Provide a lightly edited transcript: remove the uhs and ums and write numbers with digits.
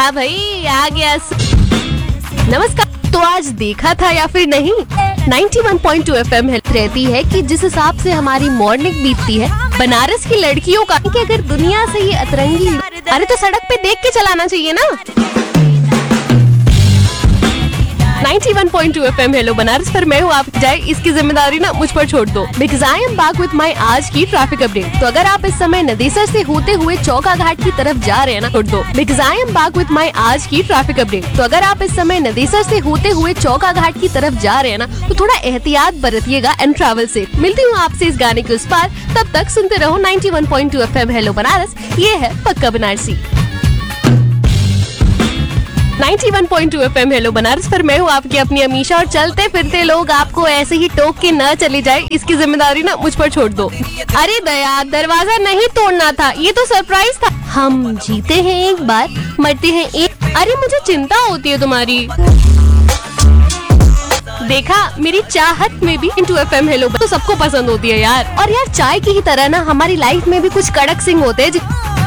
हाँ भाई आ गया। नमस्कार। तो आज देखा था या फिर नहीं, 91.2 FM रहती है कि जिस हिसाब से हमारी मॉर्निंग बीतती है बनारस की लड़कियों का, कि अगर दुनिया से ये अतरंगी, अरे तो सड़क पे देख के चलाना चाहिए ना। 91.2 FM हेलो बनारस पर मैं हूँ आप जाए, इसकी जिम्मेदारी ना मुझ पर छोड़ दो, because I am back with my आज की ट्रैफिक अपडेट। तो अगर आप इस समय नदेसर से होते हुए चौका घाट की तरफ जा रहे हैं ना, छोड़ दो, because I am back with my आज की ट्रैफिक अपडेट। तो अगर आप इस समय नदेसर से होते हुए चौका घाट की तरफ जा रहे हैं ना, तो थोड़ा एहतियात बरतिएगा एंड ट्रैवल सेफ। मिलती हूँ आपसे इस गाने के उस पार, तब तक सुनते रहो 91.2 FM हेलो बनारस। ये है पक्का बनारसी। 91.2 FM हेलो बनारस पर मैं हूँ आपकी अपनी अमीशा, और चलते फिरते लोग आपको ऐसे ही टोक के न चले जाए, इसकी जिम्मेदारी ना मुझ पर छोड़ दो। अरे दया, दरवाजा नहीं तोड़ना था, ये तो सरप्राइज था। हम जीते हैं एक बार, मरते हैं एक। अरे मुझे चिंता होती है तुम्हारी। देखा, मेरी चाहत में भी 2 FM हेलो तो सबको पसंद होती है यार। और यार चाय की ही तरह ना हमारी लाइफ में भी कुछ कड़क सिंह होते हैं